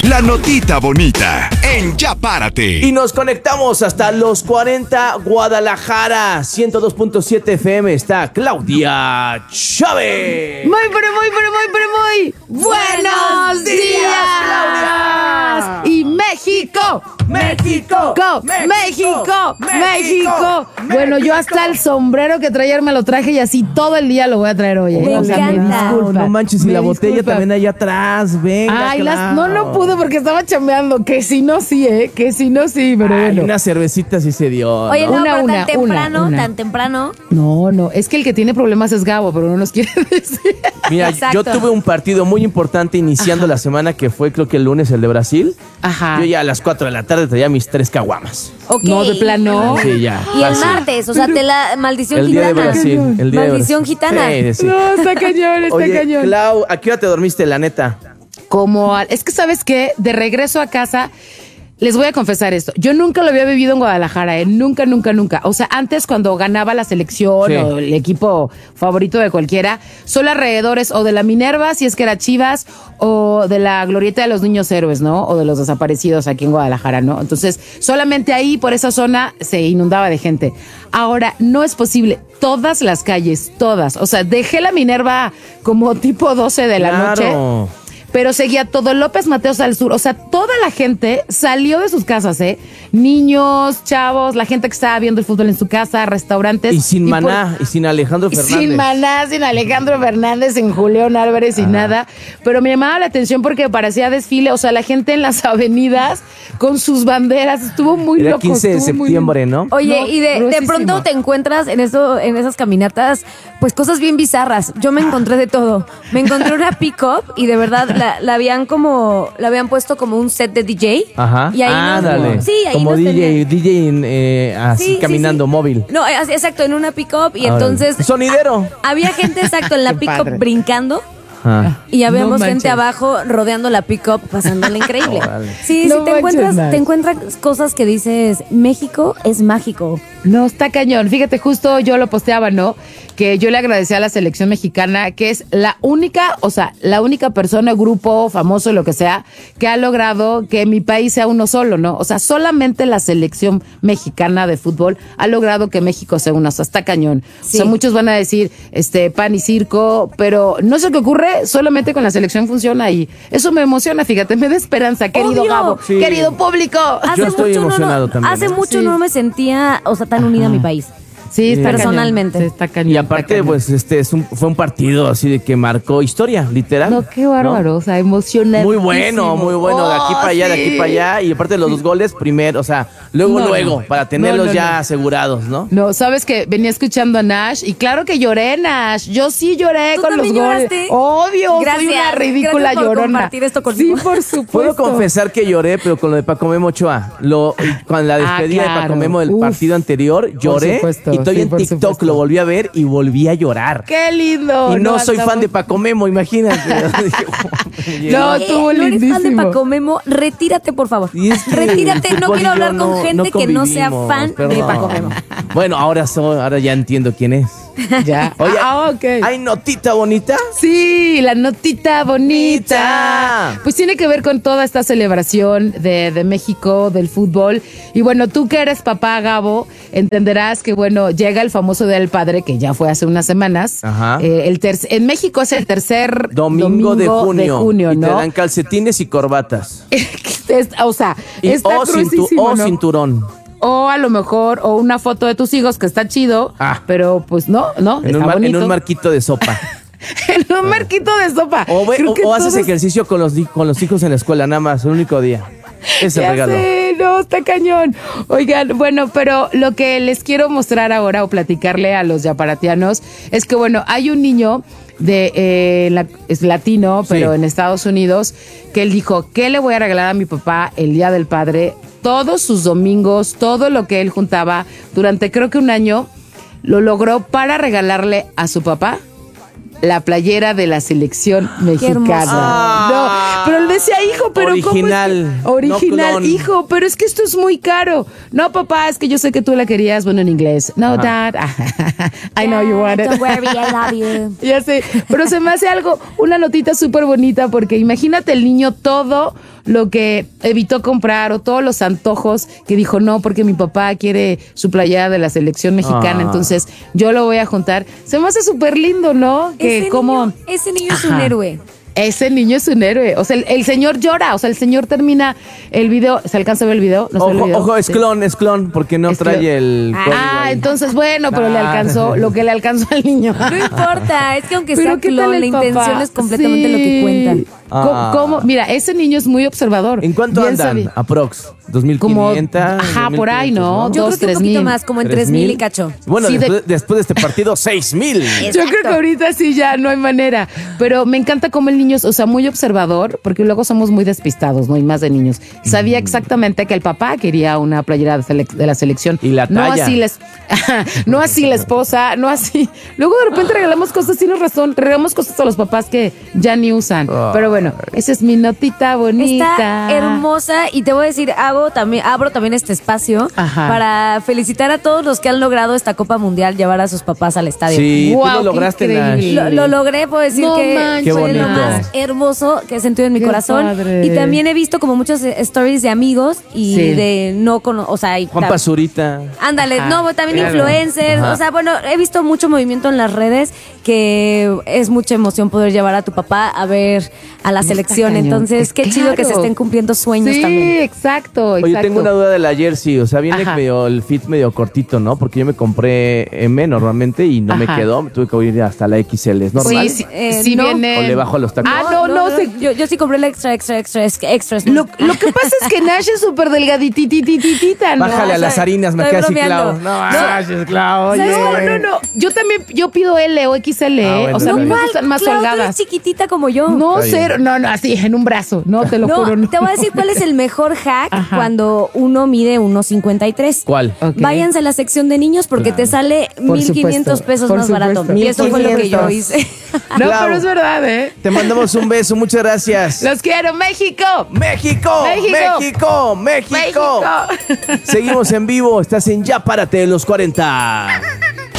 La notita bonita en Ya Párate. Y nos conectamos hasta los 40 Guadalajara. 102.7 FM está Claudia Chávez. Muy buenos días, Claudia. Y México. Bueno, yo hasta el sombrero que traía me lo traje y así todo el día lo voy a traer hoy. Me encanta. No manches, y la botella también allá atrás. Venga, Ay, Clau. no pude porque estaba chambeando. Que si no, sí, pero Ay, bueno. una cervecita sí se dio. Oye, ¿no? no, Una, tan temprano. No, es que el que tiene problemas es Gabo, pero no nos quiere decir. Mira, Exacto. yo tuve un partido muy importante iniciando la semana que fue, creo que el lunes, el de Brasil. Ajá. Yo ya a las 4 de la tarde traía mis 3 caguamas. Ok. No, de plano. Sí, ya. Y el fácil. martes, o sea, te la maldición El día de gitana. Brasil. El día de Maldición Brasil. gitana. Sí. No, está cañón, Oye, cañón. Clau, ¿a qué hora te dormiste, la neta? Es que, ¿sabes qué? De regreso a casa, les voy a confesar esto. Yo nunca lo había vivido en Guadalajara, ¿eh? Nunca. O sea, antes cuando ganaba la selección Sí. o el equipo favorito de cualquiera, solo alrededores o de la Minerva, si es que era Chivas, o de la Glorieta de los Niños Héroes, ¿no? O de los desaparecidos aquí en Guadalajara, ¿no? Entonces, solamente ahí, por esa zona, se inundaba de gente. Ahora, no es posible. Todas las calles, todas. O sea, dejé la Minerva como tipo 12 de la noche. Pero seguía todo López Mateos al sur. O sea, toda la gente salió de sus casas, ¿eh? Niños, chavos, la gente que estaba viendo el fútbol en su casa, restaurantes. Y sin Maná, y sin Alejandro Fernández. Sin Maná, sin Alejandro Fernández, sin Julián Álvarez, sin nada. Pero me llamaba la atención porque parecía desfile. O sea, la gente en las avenidas con sus banderas. Estuvo muy Era loco. 15 de septiembre, ¿no? Oye, No, y de gruesísimo. pronto te encuentras en esas caminatas, pues cosas bien bizarras. Yo me encontré de todo. Me encontré una pick-up y de verdad la habían puesto como un set de DJ. Ajá. Y ahí Ándale. Sí, ahí como nos tenían. DJ así Sí, caminando, sí. móvil. No, exacto, en una pick-up y Ahora, entonces sonidero. había gente exacto en la Qué pick-up padre. brincando. Ah. Y habíamos No gente manches. abajo rodeando la pick-up, pasándola increíble. Órale. Sí, No sí, te manches, Nash. encuentras cosas que dices, México es mágico. No, está cañón. Fíjate, justo yo lo posteaba, ¿no? Que yo le agradecí a la selección mexicana, que es la única persona, grupo, famoso, lo que sea, que ha logrado que mi país sea uno solo, ¿no? O sea, solamente la selección mexicana de fútbol ha logrado que México sea uno. O sea, está cañón. Sí. O sea, muchos van a decir, pan y circo, pero no sé qué ocurre, solamente con la selección funciona y eso me emociona, fíjate, me da esperanza, querido Obvio. Gabo, Sí. querido público. Yo estoy emocionado también, Hace ¿eh? mucho Sí. no me sentía, o sea, tan unida a mi país. Sí, está Personalmente. cañón. Sí, está cañón. Y está aparte, cañón. pues, fue un partido así de que marcó historia, literal. No, qué bárbaro, o sea, emocionante. Muy bueno, de aquí para allá, de aquí para allá. Y aparte de los 2 goles, primero, o sea, luego, para tenerlos No. ya asegurados, ¿no? No, sabes que venía escuchando a Nash y claro que lloré, Nash. Yo sí lloré ¿Tú con los también goles. lloraste? Obvio, soy Gracias. una ridícula Gracias por llorona. compartir esto conmigo. Sí, por supuesto. Puedo confesar que lloré, pero con lo de Paco Memo Ochoa. Con la despedida de Paco claro. Memo del Uf. partido anterior, lloré. supuesto, Y estoy sí, en por TikTok, supuesto. lo volví a ver y volví a llorar. Qué lindo. Y no soy fan andamos- de Paco Memo, imagínate. No, estuvo ¿No eres fan de lindísimo. Paco Memo? Retírate, por favor. Y es que Retírate, el no fútbol quiero y yo hablar con gente que no sea convivimos, fan de perdón. Paco Memo. Bueno, ahora ya entiendo quién es. Ya. Oye, Ok. ¿hay notita bonita? Sí, la notita bonita. Pues tiene que ver con toda esta celebración de México, del fútbol. Y bueno, tú que eres papá, Gabo, entenderás que, bueno, llega el famoso Día del Padre, que ya fue hace unas semanas. Ajá. En México es el tercer Domingo de junio. Y te ¿no? dan calcetines y corbatas. O sea, Y, está crucísimo, ¿no? cinturón. O a lo mejor, o una foto de tus hijos que está chido, Ah. pero pues no, En está bonito. un marquito de sopa. En un marquito de sopa. Creo que O haces todos- ejercicio con los hijos en la escuela, nada más, el único día. Ese Ya regalo. sé, no, está cañón. Oigan, bueno, pero lo que les quiero mostrar ahora o platicarle a los yaparatianos es que, bueno, hay un niño es latino, pero Sí. en Estados Unidos, que él dijo, ¿qué le voy a regalar a mi papá el Día del Padre? Todos sus domingos, todo lo que él juntaba durante creo que un año, lo logró para regalarle a su papá la playera de la selección mexicana. hermoso. No, pero él decía, hijo, pero Original, ¿cómo es que? Original, no clon. hijo, pero es que esto es muy caro. No, papá, es que yo sé que tú la querías, bueno, en inglés. No, Dad, I know you want it. Don't worry, I love you. Ya sé, pero se me hace una notita súper bonita porque imagínate el niño todo lo que evitó comprar o todos los antojos que dijo no porque mi papá quiere su playera de la selección mexicana, entonces yo lo voy a juntar. Se me hace súper lindo, ¿no? Que Ese niño es un héroe. Ese niño es un héroe. O sea, el señor llora. O sea, el señor termina el video. ¿Se alcanza a ver el video? ¿No se ve el video? Ojo, es Sí. clon, porque no Es trae clon. el código ahí. Entonces, bueno, pero le alcanzó lo que le alcanzó al niño. No importa, es que aunque Pero sea ¿qué tal clon, el la papá? intención es completamente lo que Sí. cuenta. ¿Cómo? Mira, ese niño es muy observador. ¿En cuánto Bien andan? sabe. Aprox. Como, 2,500. ajá, por ahí, ¿no? Yo creo que un 2,000, poquito 3,000. más, como en 3,000 y cacho. Bueno, Sí, después de este partido, 6,000. Yo creo que ahorita sí ya no hay manera. Pero me encanta cómo el niño es, o sea, muy observador, porque luego somos muy despistados, ¿no? Y más de niños. Sabía exactamente que el papá quería una playera de la selección. Y la No talla. no así la esposa, no así. Luego de repente regalamos cosas, tienes razón, regalamos cosas a los papás que ya ni usan. Pero bueno, esa es mi notita bonita. Está hermosa y te voy a decir, abro también este espacio Ajá. para felicitar a todos los que han logrado esta Copa Mundial llevar a sus papás al estadio. Sí, Guau, tú lo qué lograste, increíble. Nash. Lo logré, puedo decir No que manches. fue Qué lo bonito. más hermoso que he sentido en mi Qué corazón. padre. Y también he visto como muchos stories de amigos y Sí. de no o sea, y Juan Pazurita. ándale, Ajá, no, también claro. influencers, Ajá. o sea, bueno, he visto mucho movimiento en las redes que es mucha emoción poder llevar a tu papá a ver a la selección, cañón. entonces qué chido que se Claro. estén cumpliendo sueños Sí, también. exacto. Oye, tengo una duda de la jersey, o sea, viene Ajá. el fit medio cortito, ¿no? Porque yo me compré M normalmente y no me Ajá. quedó, me tuve que ir hasta la XL, ¿es normal? Sí, Eh, sí no. viene. ¿O le bajo a los tacos? No, yo sí compré el extra. Lo que pasa es que Nash es súper delgadititititita, ¿no? Bájale a las harinas, me estoy queda así bromeando. clavo. No. clavo. No. Yo pido L o XL, ¿eh? bueno, O sea, a mí está me bien. gustan más Claro, tú holgadas. eres chiquitita como yo. No, Está bien. cero. No, así, en un brazo. No, te lo juro. No. Te voy a decir cuál es el mejor hack Ajá. cuando uno mide 1.53. ¿Cuál? Ok. Váyanse a la sección de niños porque te sale Por 1,500 supuesto, pesos por más barato. supuesto. Y eso fue lo que yo 1,500. hice. No, Clau. pero es verdad, ¿eh? Te mandamos un beso, muchas gracias. Los quiero, México. ¡México! México. ¡México! Seguimos en vivo, estás en Ya Párate de los 40.